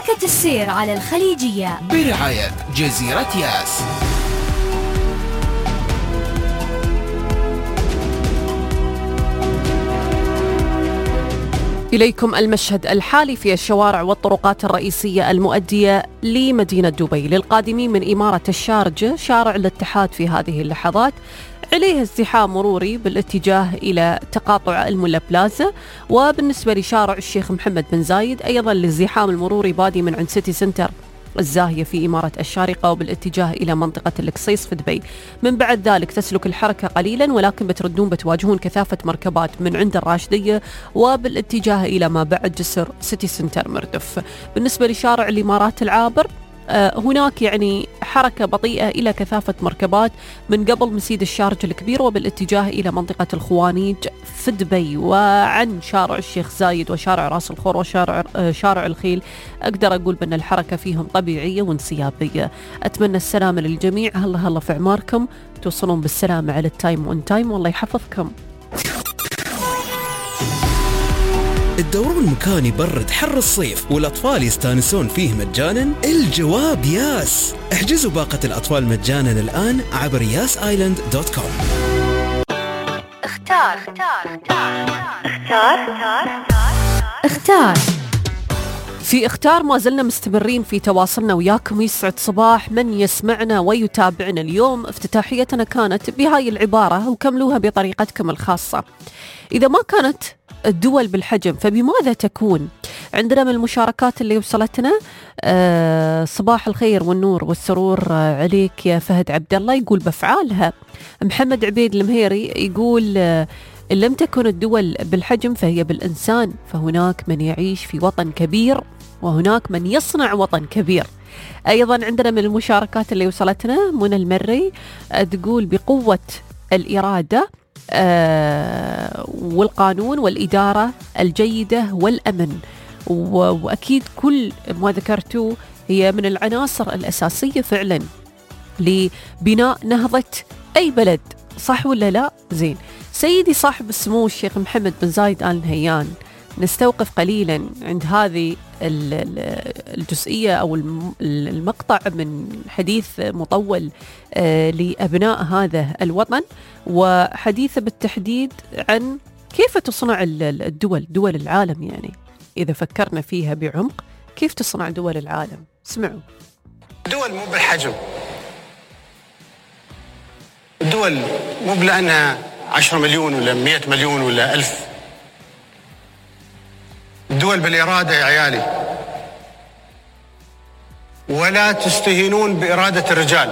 حركة السير على الخليجية برعاية جزيرة ياس. إليكم المشهد الحالي في الشوارع والطرقات الرئيسية المؤدية لمدينة دبي. للقادمين من إمارة الشارجة شارع الاتحاد في هذه اللحظات عليه ازدحام مروري بالاتجاه إلى تقاطع الملا بلازا، وبالنسبة لشارع الشيخ محمد بن زايد أيضا الازدحام المروري بادي من عند سيتي سنتر الزاهية في إمارة الشارقة وبالاتجاه إلى منطقة القصيص في دبي. من بعد ذلك تسلك الحركة قليلا، ولكن بتواجهون كثافة مركبات من عند الراشدية وبالاتجاه إلى ما بعد جسر سيتي سنتر مردف. بالنسبة لشارع الإمارات العابر هناك يعني حركة بطيئة إلى كثافة مركبات من قبل مسيد الشارج الكبير وبالاتجاه إلى منطقة الخوانيج في دبي، وعن شارع الشيخ زايد وشارع راس الخور وشارع الخيل أقدر أقول بأن الحركة فيهم طبيعية وانسيابية. أتمنى السلامة للجميع، هلا في أعماركم، توصلون بالسلامة على التايم وان تايم، والله يحفظكم. الدورون مكان يبرد حر الصيف والأطفال يستانسون فيه مجانا؟ الجواب ياس. احجزوا باقة الأطفال مجانا الآن عبر yasisland.com. اختار. في اختار ما زلنا مستمرين في تواصلنا وياكم. يسعد صباح من يسمعنا ويتابعنا. اليوم افتتاحيتنا كانت بهاي العبارة وكملوها بطريقتكم الخاصة: إذا ما كانت الدول بالحجم فبماذا تكون؟ عندنا من المشاركات اللي وصلتنا صباح الخير والنور والسرور عليك يا فهد عبد الله، يقول بفعالها. محمد عبيد المهيري يقول إن لم تكن الدول بالحجم فهي بالإنسان، فهناك من يعيش في وطن كبير وهناك من يصنع وطن كبير. أيضا عندنا من المشاركات اللي وصلتنا منى المري تقول بقوة الإرادة والقانون والإدارة الجيدة والأمن، وأكيد كل ما ذكرتوه هي من العناصر الأساسية فعلا لبناء نهضة أي بلد، صح ولا لا؟ زين. سيدي صاحب السمو الشيخ محمد بن زايد آل نهيان، نستوقف قليلا عند هذه الجزئية أو المقطع من حديث مطول لأبناء هذا الوطن، وحديثه بالتحديد عن كيف تصنع دول العالم. يعني إذا فكرنا فيها بعمق كيف تصنع دول العالم. اسمعوا. دول مو بالحجم، الدول مو بلأنها 10 مليون ولا 100 مليون ولا 1000. الدول بالإرادة يا عيالي، ولا تستهينون بإرادة الرجال.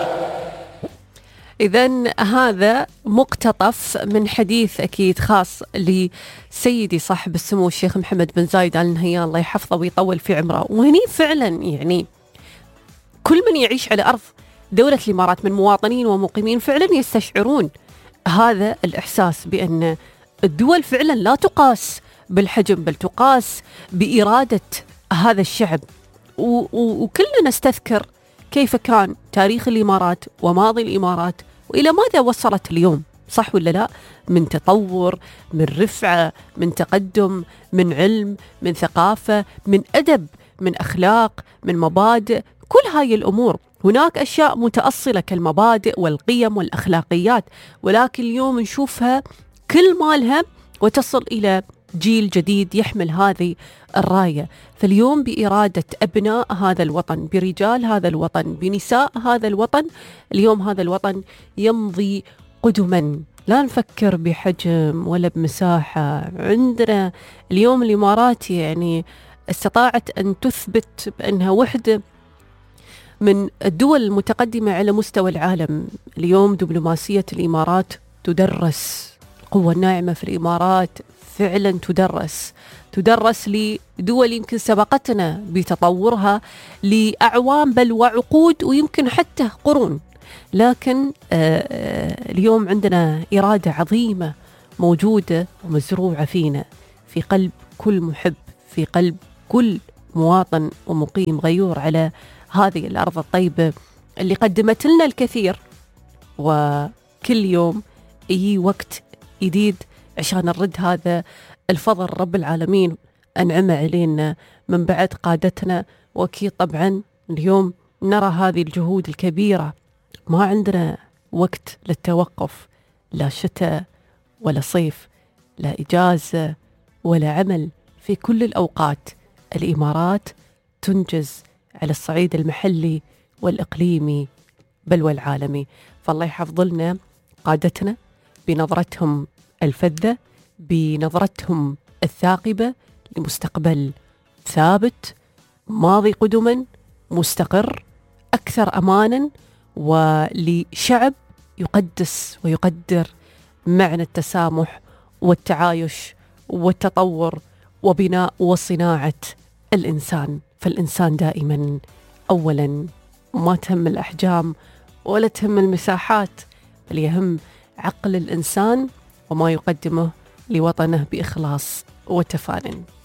إذن هذا مقتطف من حديث أكيد خاص لسيدي صاحب السمو الشيخ محمد بن زايد آل نهيان الله يحفظه ويطول في عمره. وهني فعلا يعني كل من يعيش على أرض دولة الإمارات من مواطنين ومقيمين فعلا يستشعرون هذا الإحساس بأن الدول فعلا لا تقاس بالحجم بل تقاس بإرادة هذا الشعب. وكلنا نستذكر كيف كان تاريخ الإمارات وماضي الإمارات وإلى ماذا وصلت اليوم، صح ولا لا؟ من تطور، من رفعة، من تقدم، من علم، من ثقافة، من أدب، من أخلاق، من مبادئ، كل هاي الأمور. هناك أشياء متأصلة كالمبادئ والقيم والأخلاقيات، ولكن اليوم نشوفها كل مالها وتصل إلى جيل جديد يحمل هذه الراية. فاليوم بإرادة أبناء هذا الوطن، برجال هذا الوطن، بنساء هذا الوطن، اليوم هذا الوطن يمضي قدما. لا نفكر بحجم ولا بمساحة. عندنا اليوم الإمارات يعني استطاعت أن تثبت بأنها وحدة من الدول المتقدمة على مستوى العالم. اليوم دبلوماسية الإمارات تدرس، القوة الناعمة في الإمارات فعلا تدرس لدول يمكن سبقتنا بتطورها لأعوام بل وعقود ويمكن حتى قرون، لكن اليوم عندنا إرادة عظيمة موجودة ومزروعة فينا، في قلب كل محب، في قلب كل مواطن ومقيم غيور على هذه الأرض الطيبة اللي قدمت لنا الكثير. وكل يوم يجي وقت جديد عشان نرد هذا الفضل رب العالمين أنعم علينا من بعد قادتنا وأكيد طبعا اليوم نرى هذه الجهود الكبيرة، ما عندنا وقت للتوقف، لا شتاء ولا صيف، لا إجازة ولا عمل. في كل الأوقات الإمارات تنجز على الصعيد المحلي والإقليمي بل والعالمي. فالله يحفظ لنا قادتنا بنظرتهم الفذة، بنظرتهم الثاقبة لمستقبل ثابت، ماضي قدما مستقر، أكثر أمانا، ولشعب يقدس ويقدر معنى التسامح والتعايش والتطور وبناء وصناعة الإنسان. فالإنسان دائما أولا، ما تهم الأحجام ولا تهم المساحات، بل يهم عقل الإنسان وما يقدمه لوطنه بإخلاص وتفانن.